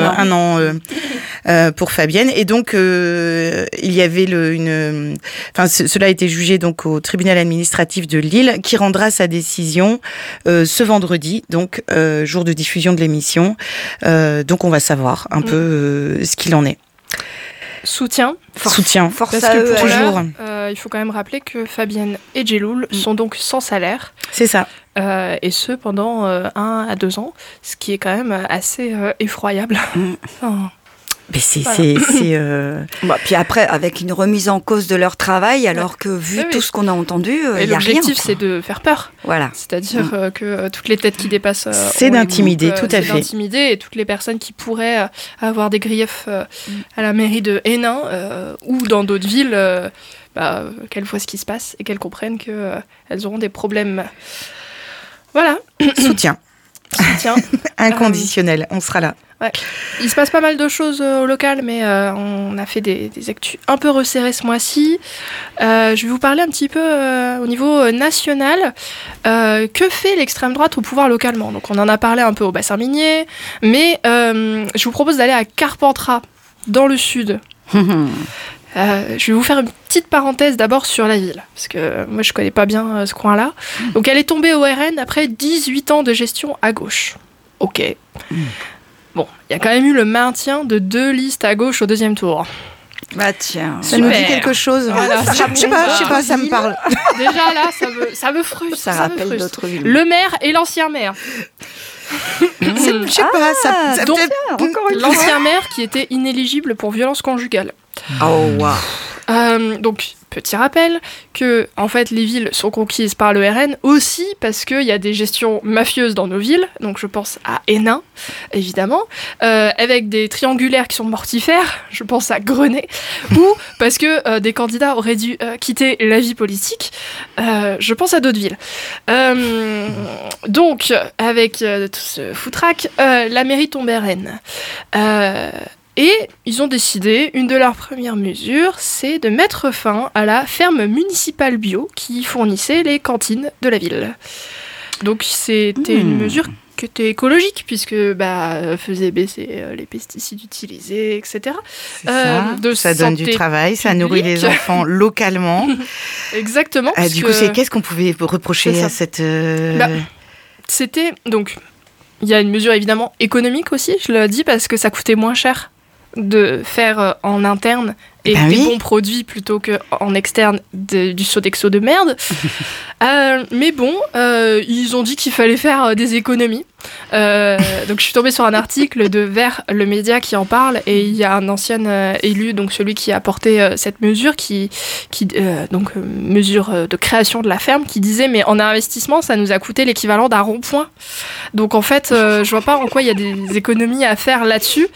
un an pour Fabienne. Et donc, il y avait cela a été jugé donc au tribunal administratif de Lille, qui rendra sa décision ce vendredi, donc jour de diffusion de l'émission. Donc, on va savoir un peu ce qu'il en est. Soutien. Force parce à que eux, pour toujours. l'heure, il faut quand même rappeler que Fabienne et Djeloul sont donc sans salaire. C'est ça. Et ce, pendant 1 à 2 ans, ce qui est quand même assez effroyable. Mais c'est puis après, avec une remise en cause de leur travail, alors que vu tout ce qu'on a entendu, il n'y a rien. L'objectif, c'est de faire peur. Voilà. C'est-à-dire que toutes les têtes qui dépassent... c'est d'intimider, tout à fait. C'est d'intimider, et toutes les personnes qui pourraient avoir des griefs à la mairie de Hénin ou dans d'autres villes, qu'elles voient ce qui se passe et qu'elles comprennent qu'elles auront des problèmes. Voilà. Soutien. Soutien. Inconditionnel, on sera là. Ouais. Il se passe pas mal de choses au local, mais on a fait des actus un peu resserrées ce mois-ci. Je vais vous parler un petit peu au niveau national. Que fait l'extrême droite au pouvoir localement ? Donc on en a parlé un peu au bassin minier, mais je vous propose d'aller à Carpentras, dans le sud. Je vais vous faire une petite parenthèse d'abord sur la ville, parce que moi je connais pas bien ce coin-là. Donc elle est tombée au RN après 18 ans de gestion à gauche. Ok. Bon, il y a quand même eu le maintien de 2 listes à gauche au 2e tour. Bah tiens, ça nous dit quelque chose. Voilà, je sais pas, ça me parle. Déjà là, ça me frustre. Ça rappelle d'autres villes. Le maire et l'ancien maire. Je sais pas, ça donc, encore une l'ancien maire qui était inéligible pour violence conjugale. Oh waouh. Donc, petit rappel que en fait les villes sont conquises par le RN aussi parce qu'il y a des gestions mafieuses dans nos villes. Donc je pense à Hénin, évidemment, avec des triangulaires qui sont mortifères. Je pense à Grenay, ou parce que des candidats auraient dû quitter la vie politique. Je pense à d'autres villes. Donc, avec tout ce foutraque, la mairie tombe RN. Et ils ont décidé, une de leurs premières mesures, c'est de mettre fin à la ferme municipale bio qui fournissait les cantines de la ville. Donc c'était une mesure qui était écologique, puisque faisait baisser les pesticides utilisés, etc. Ça donne du travail, ça nourrit les enfants localement. Exactement. Du coup, qu'est-ce qu'on pouvait reprocher à cette... C'était... Donc, il y a une mesure évidemment économique aussi, je le dis, parce que ça coûtait moins cher de faire en interne et des bons produits plutôt qu'en externe du Sodexo de merde. Mais bon, ils ont dit qu'il fallait faire des économies. Donc je suis tombée sur un article de Vert, le média, qui en parle, et il y a un ancien élu, donc celui qui a porté cette mesure, mesure de création de la ferme, qui disait mais en investissement ça nous a coûté l'équivalent d'un rond-point. Donc en fait je vois pas en quoi il y a des économies à faire là-dessus.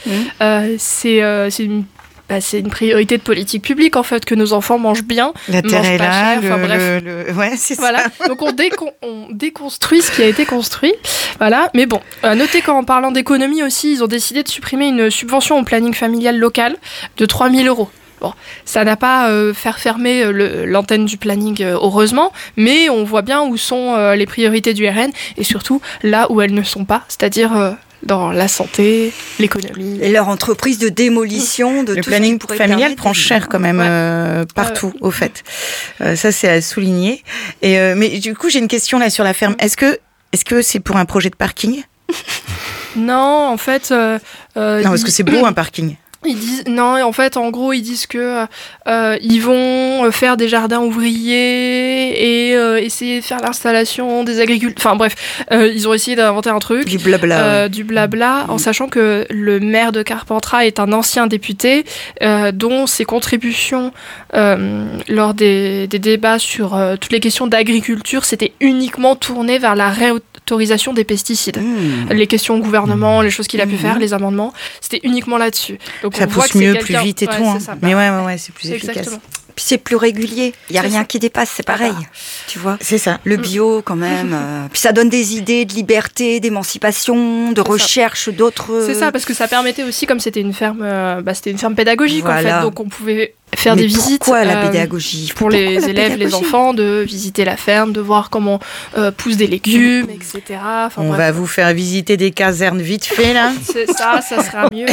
C'est une priorité de politique publique, en fait, que nos enfants mangent bien, la terre mangent est pas là, cher, bref. Ouais, c'est voilà. Ça. Donc on déconstruit ce qui a été construit. Voilà. Mais bon, notez qu'en parlant d'économie aussi, ils ont décidé de supprimer une subvention au planning familial local de 3 000 €. Bon, ça n'a pas fait fermer l'antenne du planning, heureusement, mais on voit bien où sont les priorités du RN, et surtout là où elles ne sont pas, c'est-à-dire... dans la santé, l'économie. Et leur entreprise de démolition de le tout planning ce qui familial prend cher quand même partout, au fait. Ça, c'est à souligner. Mais du coup, j'ai une question là sur la ferme. Est-ce que c'est pour un projet de parking ? Non, en fait... non, parce que c'est beau un parking. Ils disent non, en fait, en gros, ils disent que ils vont faire des jardins ouvriers et essayer de faire l'installation des agriculteurs. Enfin bref, ils ont essayé d'inventer un truc. Du blabla. En sachant que le maire de Carpentras est un ancien député dont ses contributions lors des débats sur toutes les questions d'agriculture, c'était uniquement tourné vers la réautorisation des pesticides. Les questions au gouvernement, les choses qu'il a pu faire, les amendements, c'était uniquement là-dessus. Donc ça pousse mieux, plus vite et tout. Hein. Mais ouais, c'est plus efficace. Exactement. c'est plus régulier. Il y a rien qui dépasse, c'est pareil. Tu vois. C'est ça. Le bio quand même. Puis ça donne des idées de liberté, d'émancipation, de recherche d'autres. C'est ça, parce que ça permettait aussi, comme c'était une ferme, pédagogique en fait, donc on pouvait faire des visites. Pourquoi la pédagogie pour les élèves, les enfants, de visiter la ferme, de voir comment poussent des légumes, etc. Enfin, on va vous faire visiter des casernes vite fait là. C'est ça sera mieux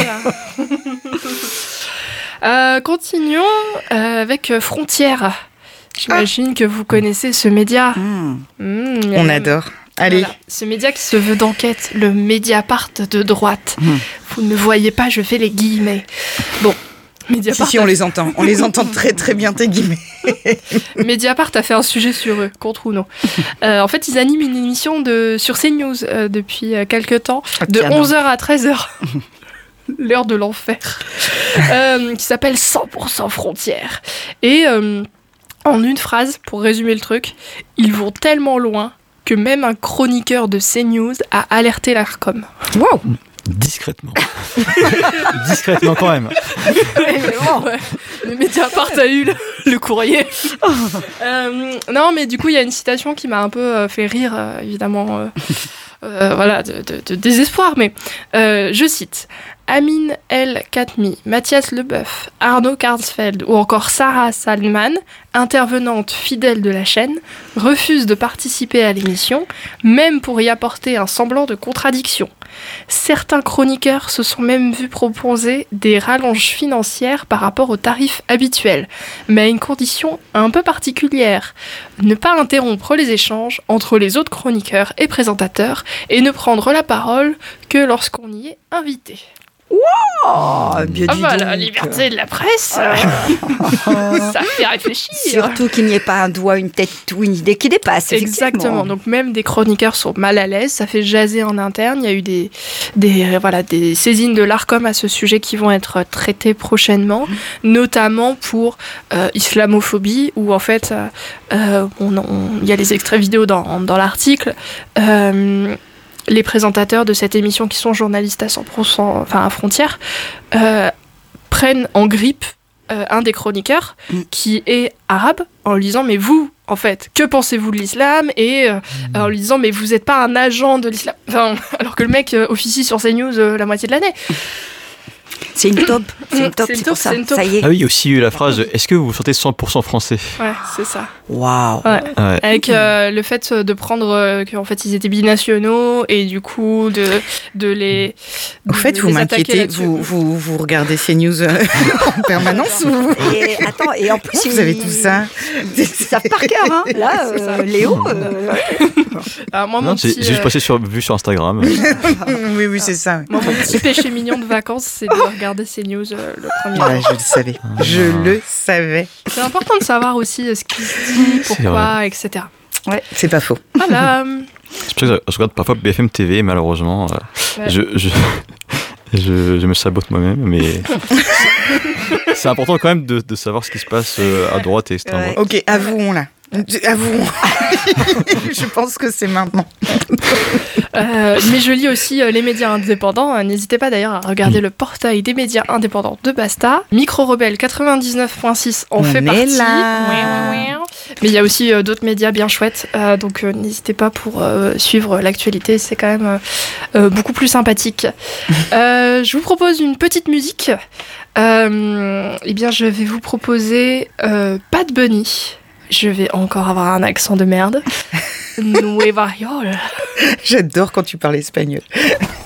là. Continuons avec Frontières. J'imagine que vous connaissez ce média. On adore. Allez. Voilà. Ce média qui se veut d'enquête, le Mediapart de droite. Vous ne voyez pas, je fais les guillemets. Bon. Mediapart si, on les entend. On les entend très très bien, tes guillemets. Mediapart a fait un sujet sur eux, contre ou non. En fait, ils animent une émission sur CNews depuis quelques temps, de 11h à 13h. L'heure de l'enfer. Qui s'appelle 100% Frontières. Et en une phrase, pour résumer le truc, ils vont tellement loin que même un chroniqueur de CNews a alerté l'ARCOM. Wow! Discrètement. Discrètement quand même. Ouais. Le Mediapart a eu le courrier. Non, mais du coup, il y a une citation qui m'a un peu fait rire, évidemment, voilà, de désespoir. Mais je cite. Amine El Khatmi, Mathias Leboeuf, Arnaud Karlsfeld ou encore Sarah Salman, intervenante fidèle de la chaîne, refusent de participer à l'émission, même pour y apporter un semblant de contradiction. Certains chroniqueurs se sont même vus proposer des rallonges financières par rapport aux tarifs habituels, mais à une condition un peu particulière, ne pas interrompre les échanges entre les autres chroniqueurs et présentateurs et ne prendre la parole que lorsqu'on y est invité. Wow, la liberté de la presse, ça fait réfléchir. Surtout qu'il n'y ait pas un doigt, une tête ou une idée qui dépasse. Exactement. Donc même des chroniqueurs sont mal à l'aise, ça fait jaser en interne. Il y a eu des saisines de l'ARCOM à ce sujet qui vont être traitées prochainement, notamment pour islamophobie, où en fait, il y a les extraits vidéo dans l'article. Les présentateurs de cette émission, qui sont journalistes à 100%, à Frontières, prennent en grippe un des chroniqueurs qui est arabe, en lui disant « Mais vous, en fait, que pensez-vous de l'islam ?» Et en lui disant « Mais vous n'êtes pas un agent de l'islam ?» alors que le mec officie sur CNews la moitié de l'année. C'est une taupe, c'est pour ça. Ça y est. Ah oui, il y a aussi eu la phrase « Est-ce que vous vous sentez 100% français ?» Ouais, c'est ça. Waouh. Ouais. Avec le fait de prendre qu'en fait ils étaient binationaux et du coup de les. Au fait, vous m'inquiétez. Vous regardez CNews en permanence ou... et en plus vous avez tout ça. Ils savent par cœur, hein. Là, Léo. Alors, moi, j'ai juste passé vu sur Instagram. oui, c'est ça. Moi, mon petit péché mignon de vacances, c'est de regarder CNews le premier. Ouais, je le savais. Je le savais. C'est important de savoir aussi ce qui se dit, pourquoi, etc. Ouais, c'est pas faux. Voilà. Je regarde parfois BFM TV, malheureusement. Ouais. Je me sabote moi-même, mais c'est important quand même de savoir ce qui se passe à droite et extrême droite. Ok, avouons là. Avouons. Je pense que c'est maintenant. Mais je lis aussi les médias indépendants. N'hésitez pas d'ailleurs à regarder le portail des médias indépendants de Basta. Micro Rebelle 99.6 en fait partie. Mais il y a aussi d'autres médias bien chouettes. Donc n'hésitez pas pour suivre l'actualité. C'est quand même beaucoup plus sympathique. Je vous propose une petite musique. Eh bien, je vais vous proposer Bad Bunny. Je vais encore avoir un accent de merde. Nueva York. J'adore quand tu parles espagnol.